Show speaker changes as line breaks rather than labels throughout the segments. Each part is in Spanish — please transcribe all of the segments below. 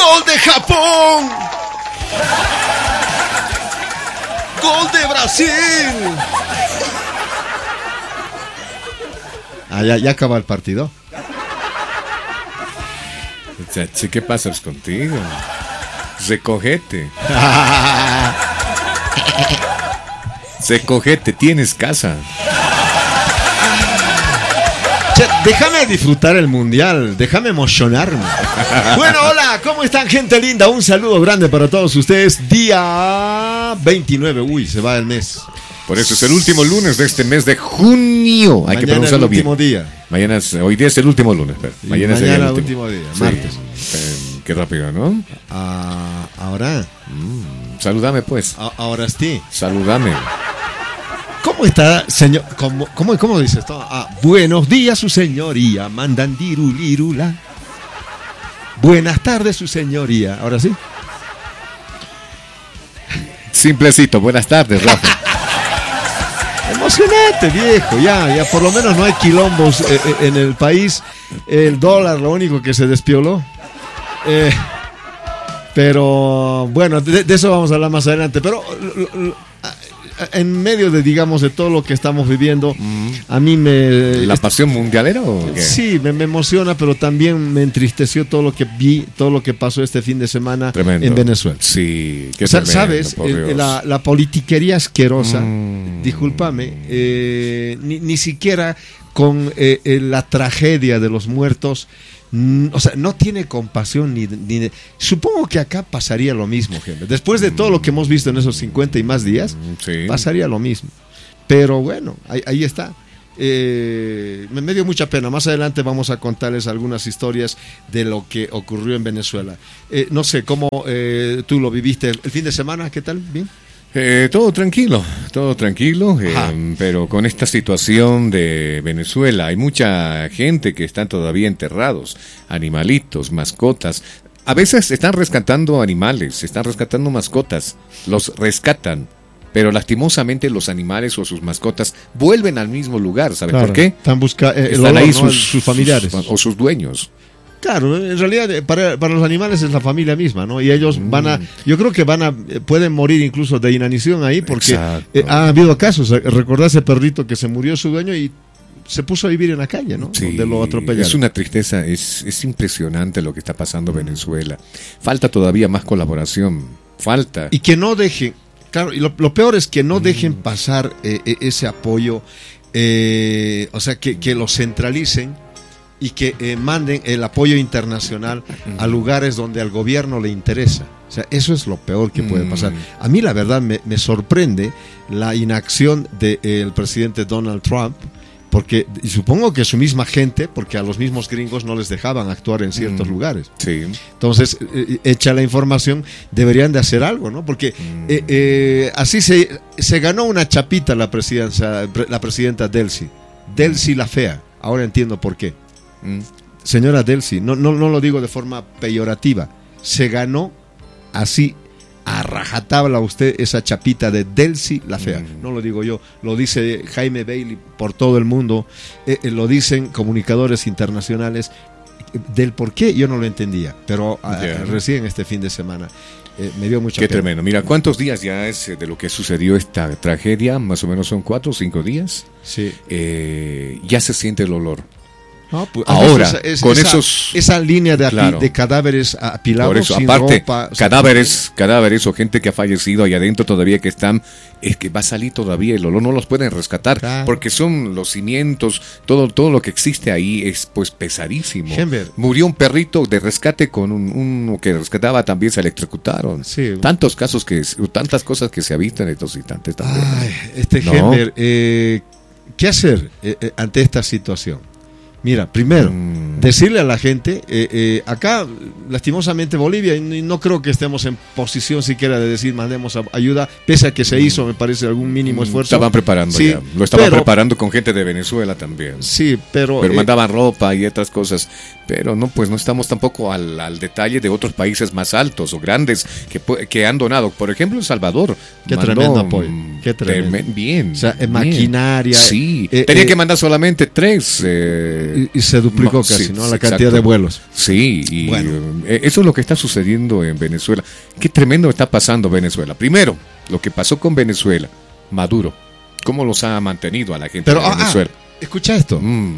¡Gol de Japón! ¡Gol de Brasil! Ya acaba el partido.
Chachi, ¿qué pasa contigo? Recogete. Recogete, tienes casa.
Déjame disfrutar el mundial, déjame emocionarme. Bueno, hola, ¿cómo están, gente linda? Un saludo grande para todos ustedes. Día 29, uy, se va el mes.
Por eso es el último lunes de este mes de junio. Hay que pronunciarlo bien.
Mañana es el último día.
Hoy día es el último lunes. Mañana
sería el último día, martes.
Sí. Qué rápido, ¿no?
Ahora.
Saludame, pues.
Ahora sí.
Saludame.
¿Cómo está, señor? ¿Cómo dice esto? Buenos días, su señoría. Mandandirulirula. Buenas tardes, su señoría. Ahora sí.
Simplecito. Buenas tardes, Rafa.
Emocionante, viejo. Ya por lo menos no hay quilombos en el país. El dólar, lo único que se despioló. Pero bueno, de eso vamos a hablar más adelante. Pero en medio de todo lo que estamos viviendo, a mí
¿La pasión mundialera o qué?
Sí, me emociona, pero también me entristeció todo lo que vi, todo lo que pasó este fin de semana. Tremendo. En Venezuela.
Sí, qué
tremendo, ¿sabes? La politiquería asquerosa, discúlpame, ni siquiera con la tragedia de los muertos. O sea, no tiene compasión ni supongo que acá pasaría lo mismo, gente. Después de todo lo que hemos visto en esos 50 y más días, pasaría lo mismo. Pero bueno, ahí está. Me dio mucha pena. Más adelante vamos a contarles algunas historias de lo que ocurrió en Venezuela. No sé, ¿cómo tú lo viviste el fin de semana? ¿Qué tal? ¿Bien?
Todo tranquilo, pero con esta situación de Venezuela hay mucha gente que están todavía enterrados, animalitos, mascotas. A veces están rescatando animales, están rescatando mascotas, los rescatan, pero lastimosamente los animales o sus mascotas vuelven al mismo lugar. ¿Saben por qué?
Están ahí sus familiares
o sus dueños.
Claro, en realidad para los animales es la familia misma, ¿no? Y ellos yo creo que pueden morir incluso de inanición ahí porque ha habido casos. Recordá ese perrito que se murió su dueño y se puso a vivir en la calle, ¿no?
Sí,
donde lo atropellaron.
Es una tristeza, es impresionante lo que está pasando en Venezuela. Falta todavía más colaboración, falta.
Y que no dejen, claro, y lo peor es que no dejen pasar ese apoyo, o sea, que lo centralicen y que manden el apoyo internacional a lugares donde al gobierno le interesa. O sea, eso es lo peor que puede pasar. A mí la verdad me sorprende la inacción del presidente Donald Trump, porque y supongo que su misma gente, porque a los mismos gringos no les dejaban actuar en ciertos lugares.
Sí.
Entonces, hecha la información, deberían de hacer algo, ¿no? Porque así se ganó una chapita la presidenta Delcy la fea. Ahora entiendo por qué. Señora Delcy, no lo digo de forma peyorativa, se ganó así a rajatabla usted esa chapita de Delcy la fea. No lo digo yo, lo dice Jaime Bailey por todo el mundo, lo dicen comunicadores internacionales. Del por qué yo no lo entendía, pero recién este fin de semana me dio mucha pena.
Qué tremendo. Mira, ¿cuántos días ya es de lo que sucedió esta tragedia? Más o menos son 4 o 5 días.
Sí.
Ya se siente el olor.
No, pues,
ahora, con
esa línea de cadáveres apilados,
por eso,
sin
aparte,
ropa,
cadáveres o gente que ha fallecido ahí adentro todavía que están, es que va a salir todavía el olor, no los pueden rescatar, porque son los cimientos, todo lo que existe ahí es pues pesadísimo. Murió un perrito de rescate con uno que rescataba, también se electrocutaron.
Sí.
Tantas cosas que se ha visto en estos instantes también.
Gember, ¿qué hacer ante esta situación? Mira, primero, decirle a la gente, acá lastimosamente Bolivia, y no creo que estemos en posición siquiera de decir mandemos ayuda, pese a que se hizo, me parece, algún mínimo esfuerzo.
Estaban preparando ya, lo estaban preparando con gente de Venezuela también.
Sí, pero
mandaban ropa y otras cosas, pero no estamos tampoco al detalle de otros países más altos o grandes que han donado. Por ejemplo, El Salvador.
Qué tremendo apoyo. Qué tremendo.
Bien.
O sea, maquinaria.
Sí, tenía que mandar solamente 3
y se duplicó casi,
sí,
¿no? La
exacto.
cantidad de vuelos.
Sí, y
Bueno.
eso es lo que está sucediendo en Venezuela. Qué tremendo está pasando Venezuela. Primero, lo que pasó con Venezuela, Maduro, cómo los ha mantenido a la gente
Pero,
de Venezuela.
Escucha esto.
Mm,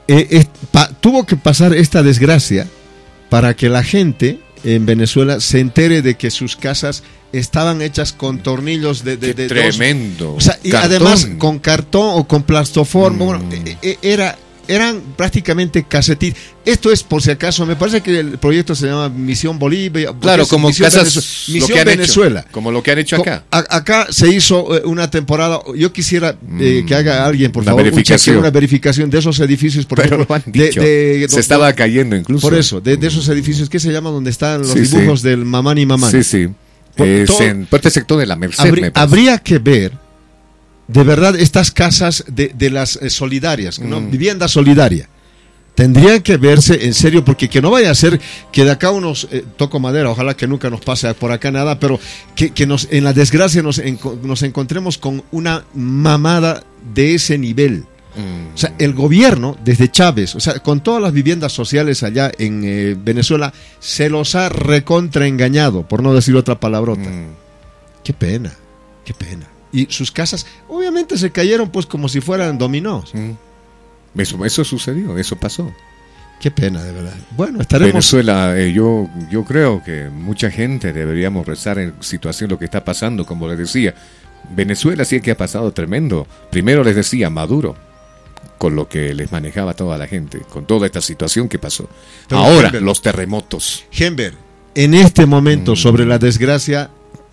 Tuvo que pasar esta desgracia para que la gente en Venezuela se entere de que sus casas estaban hechas con tornillos de
tremendo.
o sea, y
Cartón.
además con cartón o con plastoformo. Bueno, eran prácticamente casetitas. Esto es, por si acaso, me parece que el proyecto se llama Misión Bolivia.
Claro, como
Misión
casas,
Misión
lo que han
Venezuela.
hecho, como lo que han hecho acá.
Acá se hizo una temporada. Yo quisiera que haga alguien, por
Una
favor,
verificación.
una verificación de esos edificios. Por
Pero
ejemplo,
lo han dicho. Se estaba cayendo incluso.
Por eso, de esos edificios, ¿qué se llama? Donde están los
Sí,
dibujos del Mamani Mamani.
Sí, sí.
Por
Es
todo-
en parte sector de la Merced, me parece.
Habría que ver, de verdad, estas casas de las solidarias, ¿no? Vivienda solidaria. Tendrían que verse en serio, porque que no vaya a ser que de acá unos, toco madera, ojalá que nunca nos pase por acá nada, pero que en la desgracia nos encontremos con una mamada de ese nivel. O sea, el gobierno, desde Chávez, o sea, con todas las viviendas sociales allá en Venezuela, se los ha recontraengañado, por no decir otra palabrota. Qué pena, qué pena. Y sus casas, obviamente, se cayeron pues como si fueran dominós.
Eso sucedió, eso pasó.
Qué pena, de verdad. Bueno, estaremos...
Venezuela, yo creo que mucha gente deberíamos rezar en situación lo que está pasando, como les decía. Venezuela sí que ha pasado tremendo. Primero les decía Maduro, con lo que les manejaba toda la gente, con toda esta situación que pasó.
Pero,
ahora,
Henber,
los terremotos.
Henber, en este momento, sobre la desgracia,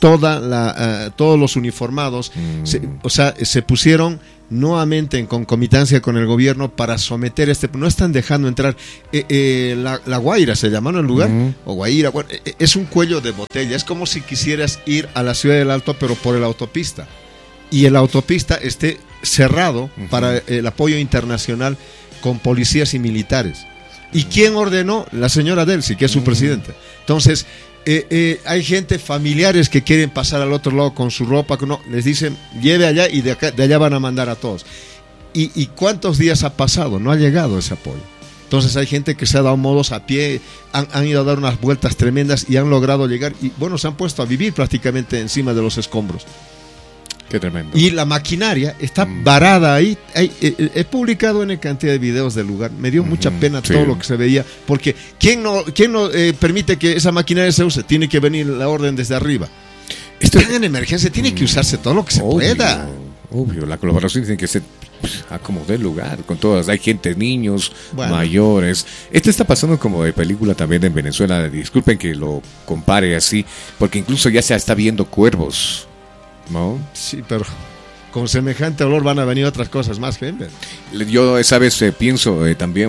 todos los uniformados, se pusieron nuevamente en concomitancia con el gobierno para someter no están dejando entrar la Guaira, se llama, ¿no? El lugar, o Guaira, bueno, es un cuello de botella, es como si quisieras ir a la ciudad del Alto, pero por la autopista, y el autopista esté cerrado para el apoyo internacional con policías y militares. ¿Y quién ordenó? La señora Delcy, que es su presidenta. Entonces, hay gente, familiares que quieren pasar al otro lado con su ropa, no, les dicen, lleve allá, y de allá van a mandar a todos. ¿Y cuántos días ha pasado? No ha llegado ese apoyo. Entonces hay gente que se ha dado modos a pie, han ido a dar unas vueltas tremendas y han logrado llegar, y bueno, se han puesto a vivir prácticamente encima de los escombros.
Qué tremendo.
Y la maquinaria está varada ahí. He publicado una cantidad de videos del lugar. Me dio mucha pena todo lo que se veía, porque ¿quién no permite que esa maquinaria se use? Tiene que venir la orden desde arriba. Están en emergencia, tiene que usarse todo lo que se pueda.
Obvio, la colaboración tiene que ser a como dé lugar, con todas. Hay gente, niños, mayores. Está pasando como de película también en Venezuela. Disculpen que lo compare así, porque incluso ya se está viendo cuervos, ¿no?
Sí, pero con semejante olor van a venir otras cosas más, gente.
Yo esa vez pienso también,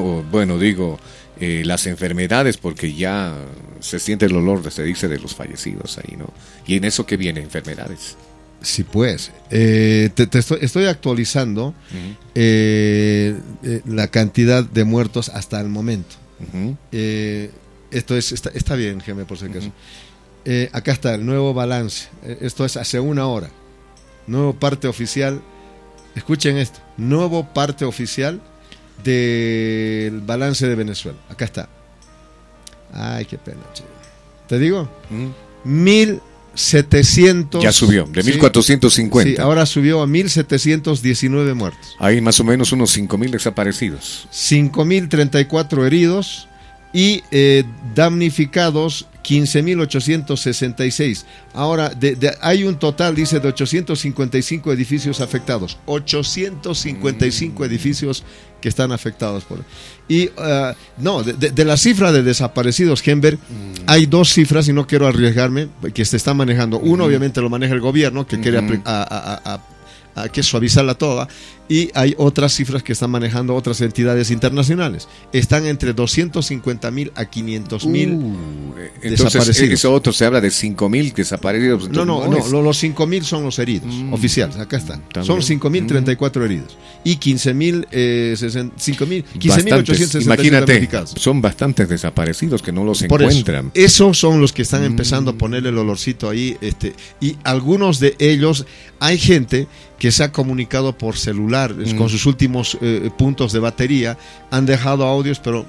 las enfermedades, porque ya se siente el olor, se dice, de los fallecidos ahí, ¿no? Y en eso que viene, enfermedades.
Sí, pues. Estoy actualizando la cantidad de muertos hasta el momento. Esto está bien, Geme, por si acaso. Acá está el nuevo balance. Esto es hace una hora. Nuevo parte oficial. Escuchen esto. Nuevo parte oficial del balance de Venezuela. Acá está. Ay, qué pena, chico. ¿Te digo? 1.700.
Ya subió, de 1.450.
Sí, ahora subió a 1.719 muertos.
Hay más o menos unos 5.000 desaparecidos.
5.034 heridos y damnificados 15.866. Ahora, hay un total, dice, de 855 edificios afectados. 855 edificios que están afectados y de la cifra de desaparecidos, Henber, hay dos cifras y no quiero arriesgarme, que se está manejando. Uno, obviamente, lo maneja el gobierno, que quiere que suavizarla toda, y hay otras cifras que están manejando otras entidades internacionales. Están entre 250.000 a 500.000
Entonces,
desaparecidos.
eso otro se habla de 5.000 desaparecidos.
No,
Entonces,
los 5.000 son los heridos, oficiales, acá están. Son 5.034 heridos y 15.860
imagínate,
damnificados.
son bastantes desaparecidos que no los
Por
encuentran.
esos son los que están empezando a ponerle el olorcito ahí, y algunos de ellos, hay gente que se ha comunicado por celular con sus últimos puntos de batería, han dejado audios, pero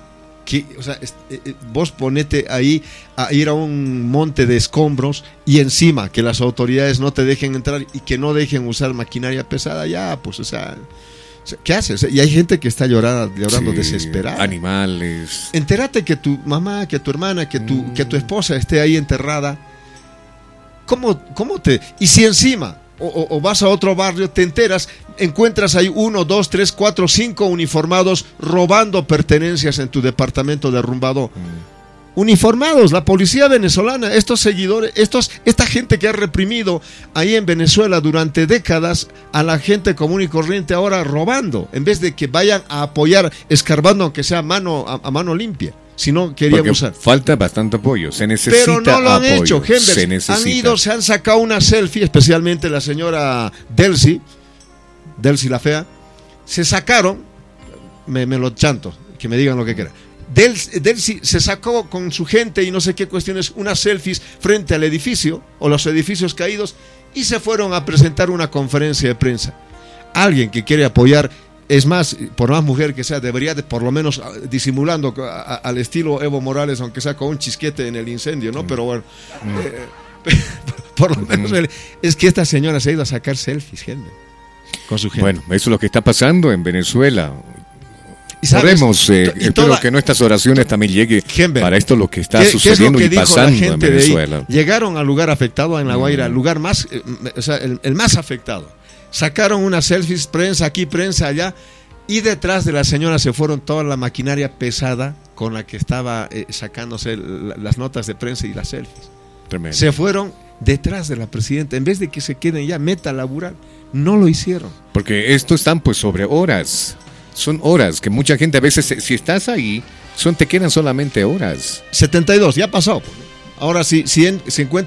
vos ponete ahí a ir a un monte de escombros y encima que las autoridades no te dejen entrar y que no dejen usar maquinaria pesada, ya, pues, ¿qué haces? Y hay gente que está llorando desesperada.
Animales.
Entérate que tu mamá, que tu hermana, que tu esposa esté ahí enterrada. ¿Cómo te...? Y si encima o vas a otro barrio, te enteras, encuentras ahí 1, 2, 3, 4, 5 uniformados robando pertenencias en tu departamento derrumbado. Uniformados, la policía venezolana, estos seguidores, esta gente que ha reprimido ahí en Venezuela durante décadas a la gente común y corriente, ahora robando, en vez de que vayan a apoyar, escarbando aunque sea a mano limpia. Si no querían
Porque
usar.
falta bastante apoyo, se necesita
pero no lo han
apoyo,
hecho, Hembers. Se han sacado una selfie, especialmente la señora Delcy la fea. Se sacaron, me lo chanto, que me digan lo que quieran. Delcy se sacó con su gente y no sé qué cuestiones, unas selfies frente al edificio o los edificios caídos, y se fueron a presentar una conferencia de prensa. Alguien que quiere apoyar, es más, por más mujer que sea, debería de, por lo menos disimulando al estilo Evo Morales, aunque sea con un chisquete en el incendio, ¿no? Pero bueno, por lo menos es que esta señora se ha ido a sacar selfies, gente, con su gente.
Bueno, eso es lo que está pasando en Venezuela.
Oremos,
espero que nuestras oraciones también lleguen para esto, lo que está sucediendo y pasando en Venezuela.
Llegaron al lugar afectado en La Guaira, el lugar más, el más afectado. Sacaron unas selfies, prensa aquí, prensa allá, y detrás de la señora se fueron toda la maquinaria pesada con la que estaba sacándose las notas de prensa y las selfies.
Tremendo.
Se fueron detrás de la presidenta, en vez de que se queden ya, meta a laburar. No lo hicieron.
Porque esto están pues sobre horas. Son horas que mucha gente a veces, si estás ahí, te quedan solamente horas.
72, ya pasó. Ahora si encuentra